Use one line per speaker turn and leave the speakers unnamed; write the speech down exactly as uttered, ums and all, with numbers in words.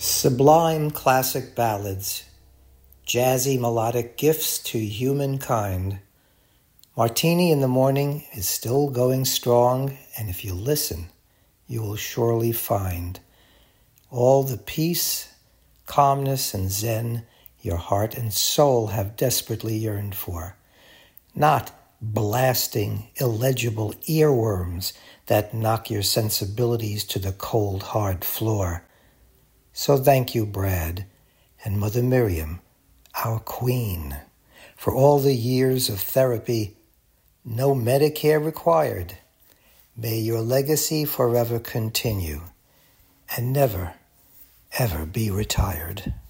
Sublime classic ballads, jazzy melodic gifts to humankind. Martini in the Morning is still going strong, and if you listen, you will surely find all the peace, calmness, and zen your heart and soul have desperately yearned for. Not blasting, illegible earworms that knock your sensibilities to the cold, hard floor. So thank you, Brad, and Mother Miriam, our queen, for all the years of therapy, no Medicare required. May your legacy forever continue and never, ever be retired.